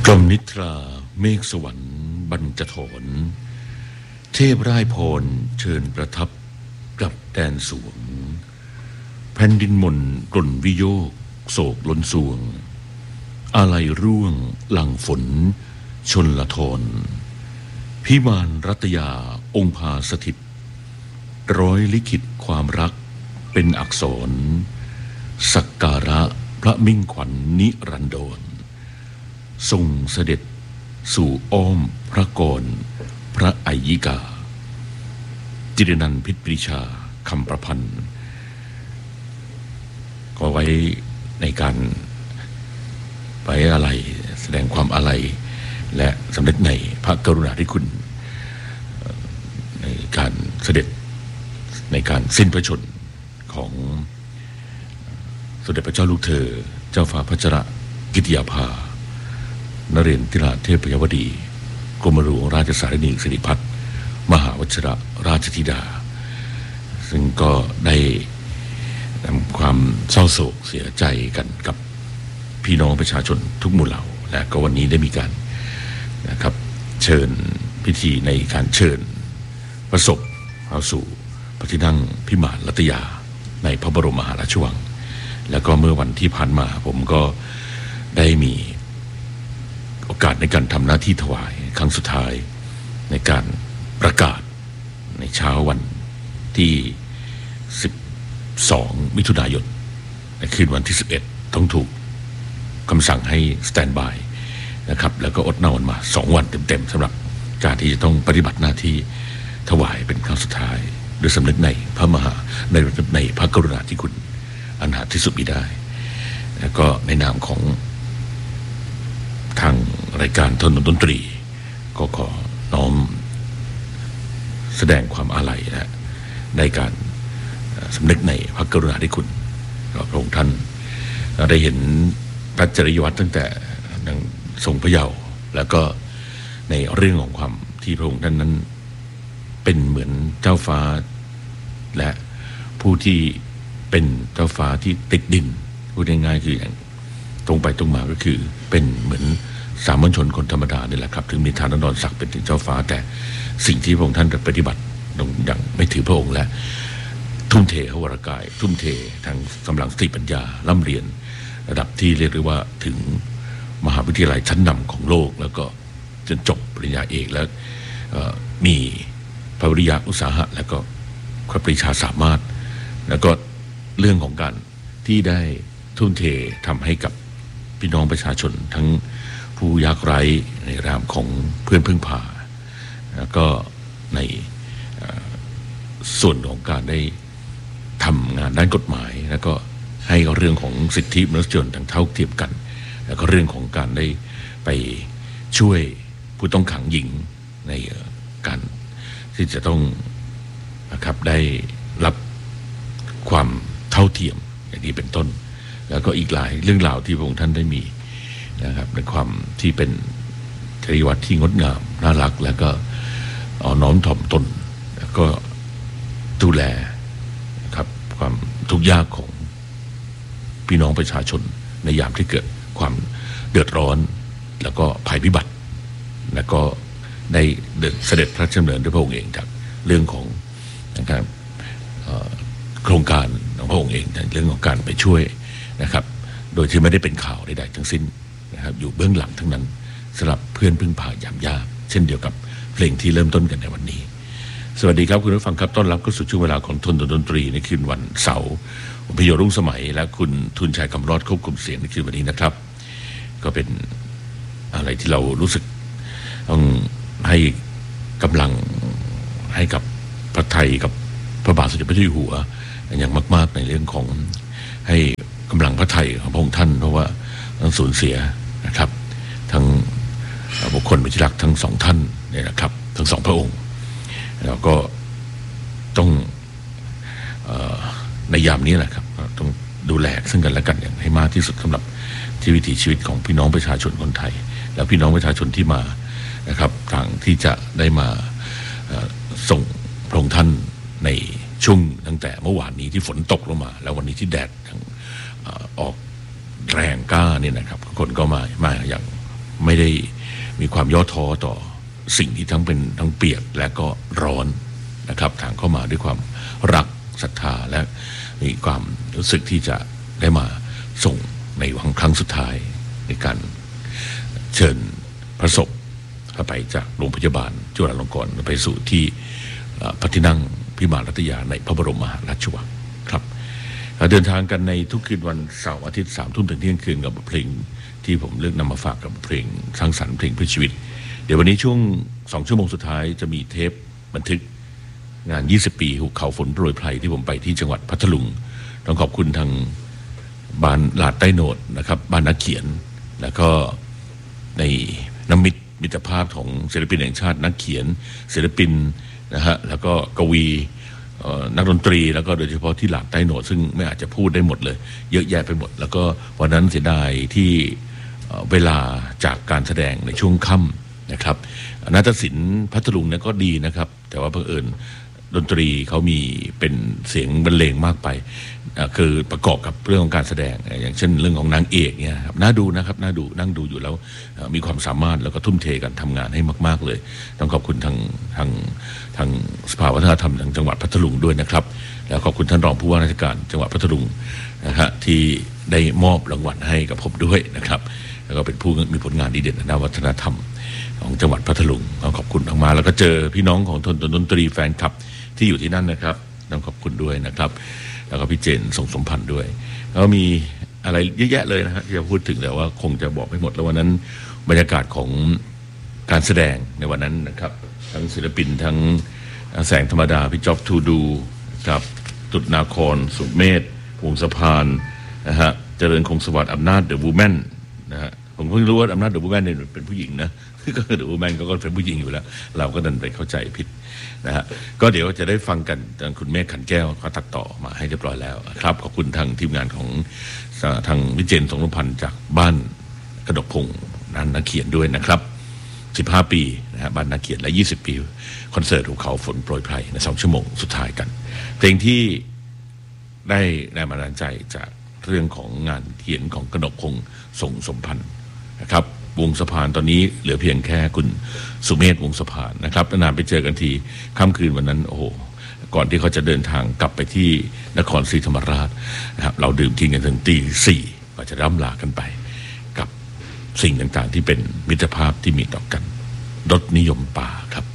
กรมนิทราเมฆสวรรค์บรรจโถนเทพร่ายพรเชิญประทับกับแดนสวงแผ่นดินมนกล่นวิโยกโศกล้นสวงอาลัยร่วงหลังฝนชนละทนพิมานรัตยาองค์พาสถิตร้อยลิขิตความรักเป็นอักษรสักการะพระมิ่งขวัญนิรันดรทรงเสด็จสู่อ้อมพระกรพระอัยยิกาจิรนันท์พิษปรีชาคำประพันธ์ก็ไว้ในการไว้อาลัยแสดงความอาลัยและสำนึกในพระกรุณาธิคุณในการเสด็จในการสิ้นพระชนของสมเด็จพระเจ้าลูกเธอเจ้าฟ้าพัชรกิติยาภานเรนทิราเทพยวดีกรมหลวงราชสารินีสิริพัฒน์มหาวชิรราชธิดาซึ่งก็ได้นำความเศร้าโศกเสียใจกันกับพี่น้องประชาชนทุกหมู่เหล่าและก็วันนี้ได้มีการนะครับเชิญพิธีในการเชิญพระศพเข้าสู่พระที่นั่งพิมานรัตยาในพระบรมมหาราชวังแล้วก็เมื่อวันที่ผ่านมาผมก็ได้มีโอกาสในการทำหน้าที่ถวายครั้งสุดท้ายในการประกาศในเช้าวันที่12มิถุนายนในคืนวันที่11ต้องถูกคำสั่งให้สแตนบายนะครับแล้วก็อดนอนมา2วันเต็มๆสำหรับการที่จะต้องปฏิบัติหน้าที่ถวายเป็นครั้งสุดท้ายด้วยสำนึกในพระพระกรุณาธิคุณอันหาที่สุดมิได้แล้วก็ในนามของทางรายการทนดนตรีก็ขอน้อมแสดงความอาลัยนะในการสำนึกในพระกรุณาธิคุณพระองค์ท่านได้เห็นพระจริยวัตรตั้งแต่ทรงพระเยาว์แล้วก็ในเรื่องของความที่พระองค์ท่านนั้นเป็นเหมือนเจ้าฟ้าและผู้ที่เป็นเจ้าฟ้าที่ติดดินพูดง่ายๆคืออย่างตรงไปตรงมาก็คือเป็นเหมือนสามัญชนคนธรรมดานี่แหละครับถึงมีฐานะนอนศักดิ์เป็นถึงเจ้าฟ้าแต่สิ่งที่พระองค์ท่านปฏิบัติอย่างไม่ถือพระองค์และทุ่มเทพระวรกายทุ่มเททางกำลังสติปัญญาล่ำเรียนระดับที่เรียกได้ว่าถึงมหาวิทยาลัยชั้นนำของโลกแล้วก็จนจบปริญญาเอกแล้วมีพระวิริยะอุตสาหะแล้วก็ความปรีชาสามารถแล้วก็เรื่องของการที่ได้ทุ่มเททำให้กับพี่น้องประชาชนทั้งผู้ยากไร้ในรามของเพื่อนพึ่งพาแล้วก็ในส่วนของการได้ทำงานด้านกฎหมายแล้วก็ให้เรื่องของสิทธิมนุษยชนทั้งเท่าเทียมกันแล้วก็เรื่องของการได้ไปช่วยผู้ต้องขังหญิงในการที่จะต้องนะครับได้รับความเท่าเทียมอย่างนี้เป็นต้นแล้วก็อีกหลายเรื่องราวที่พระองค์ท่านได้มีนะครับในความที่เป็นจริยวัตรที่งดงามน่ารักแล้วก็น้อมถ่อมตนแล้วก็ดูแลนะครับความทุกข์ยากของพี่น้องประชาชนในยามที่เกิดความเดือดร้อนแล้วก็ภัยพิบัติแล้วก็ได้เสด็จพระราชดำเนินด้วยพระองค์เองจากเรื่องของนะครับโครงการของพระองค์เองในเรื่องของการไปช่วยนะครับโดยที่ไม่ได้เป็นข่าวใดๆทั้งสิ้นนะครับอยู่เบื้องหลังทั้งนั้นสำหรับเพื่อนพึ่งพายามยากเช่นเดียวกับเพลงที่เริ่มต้นกันในวันนี้สวัสดีครับคุณผู้ฟังครับต้อนรับเข้าสู่ช่วงเวลาของทนดนตรีในคืนวันเสาร์ผมพิโยรุ่งสมัยและคุณทุนชัยคำรอดควบคุมเสียงในคืนวันนี้นะครับก็เป็นอะไรที่เรารู้สึกต้องให้กำลังให้กับพระไทยกับพระบาทสมเด็จพระเจ้าอยู่หัวอย่างมากๆในเรื่องของให้กำลังพระไทยของพระองค์ท่านเพราะว่าต้องสูญเสียนะครับทั้งบุคคลเป็นที่รักทั้งสองท่านเนี่ยนะครับทั้งสองพระองค์แล้วก็ต้องในยามนี้แหละครับต้องดูแลซึ่งกันและกันอย่างให้มากที่สุดสำหรับที่วิถีชีวิตของพี่น้องประชาชนคนไทยแล้วพี่น้องประชาชนที่มานะครับทางที่จะได้มาส่งพระองค์ท่านในช่วงตั้งแต่เมื่อวานนี้ที่ฝนตกลงมาแล้ววันนี้ที่แดดออกแรงกล้าเนี่ยนะครับคนก็มาอย่างไม่ได้มีความย่อท้อต่อสิ่งที่ทั้งเปียกและก็ร้อนนะครับทางเข้ามาด้วยความรักศรัทธาและมีความรู้สึกที่จะได้มาส่งในวันครั้งสุดท้ายในการเชิญพระศพเข้าไปจากโรงพยาบาลจุฬาลงกรณ์ไปสู่ที่พระที่นั่งพิมานรัตยาในพระบรมมหาราชวังครับเดินทางกันในทุกคืนวันเสาร์อาทิตย์3 ทุ่มถึงเที่ยงคืนกับบทเพลงที่ผมเลือกนำมาฝากกับเพลงสร้างสรรค์เพลงเพื่อชีวิตเดี๋ยววันนี้ช่วง2 ชั่วโมงสุดท้ายจะมีเทปบันทึกงาน20 ปีหุบเขาฝนโปรยไพรที่ผมไปที่จังหวัดพัทลุงต้องขอบคุณทางบ้านลาดใต้โหนดนะครับบ้านนักเขียนแล้วก็ในน้ำมิตรภาพของศิลปินแห่งชาตินักเขียนศิลปินนะฮะแล้วก็กวีนักดนตรีแล้วก็โดยเฉพาะที่ลาดใต้โหนดซึ่งไม่อาจจะพูดได้หมดเลยเยอะแยะไปหมดแล้วก็วันนั้นเสียดายที่เวลาจากการแสดงในช่วงค่ำนะครับนาฏศิลป์พัทลุงเนี่ยก็ดีนะครับแต่ว่าเผอิญดนตรีเขามีเป็นเสียงบรรเลงมากไปคือประกอบกับเรื่องของการแสดงอย่างเช่นเรื่องของนางเอกเนี่ยครับน่าดูนะครับน่าดูนั่งดูอยู่แล้วมีความสามารถแล้วก็ทุ่มเทกันทำงานให้มากๆเลยต้องขอบคุณทางสภาวัฒนธรรมทางจังหวัดพัทลุงด้วยนะครับแล้วขอบคุณท่านรองผู้ว่าราชการจังหวัดพัทลุงนะฮะที่ได้มอบรางวัลให้กับผมด้วยนะครับแล้วก็เป็นผู้มีผลงานดีเด่นด้านวัฒนธรรมของจังหวัดพัทลุงต้องขอบคุณมากๆแล้วก็เจอพี่น้องของดนตรีแฟนคลับที่อยู่ที่นั่นนะครับต้องขอบคุณด้วยนะครับแล้วก็พี่เจนทรงสมพันธ์ด้วยแล้วมีอะไรเยอะแยะเลยนะฮะที่จะพูดถึงแต่ว่าคงจะบอกไม่หมดแล้ววันนั้นบรรยากาศของการแสดงในวันนั้นนะครับทั้งศิลปินทั้งแสงธรรมดาพี่จ๊อบทูดูครับตุดนาครสุเมธวงสะพานนะฮะเจริญคงสวัสดิ์อำนาจเดอะวูแมนนะฮะผมเพิ่งรู้ว่าอำนาจเดอะวูแมนเนี่ยเป็นผู้หญิงนะก็เดอะวูแมนก็เป็นผู้หญิงอยู่แล้วเราก็ดันไปเข้าใจผิดนะฮะก็เดี๋ยวจะได้ฟังกันทางคุณเมฆขันแก้วเขาตัดต่อมาให้เรียบร้อยแล้วครับขอบคุณทางทีมงานของทางวิเจนทรงรพันธ์จากบ้านกระดกพงศ์นักเขียนด้วยนะครับ15 ปีนะฮะบ้านนักเขียนและ20 ปีคอนเสิร์ตหุบเขาฝนโปรยไพรใน2 ชั่วโมงสุดท้ายกันเพลงที่ได้แรงบันดาลใจจากเรื่องของงานเขียนของกระดกพงศ์ทรงสมพันธ์นะครับวงสะพานตอนนี้เหลือเพียงแค่คุณสุเมธวงสะพานนะครับนานไปเจอกันทีค่ำคืนวันนั้นโอ้โหก่อนที่เขาจะเดินทางกลับไปที่นครศรีธรรมราชนะครับเราดื่มกินกันถึงตี 4ก็จะร่ำลากันไปกับสิ่งต่างๆที่เป็นมิตรภาพที่มีต่อกันรสนิยมป่าครับ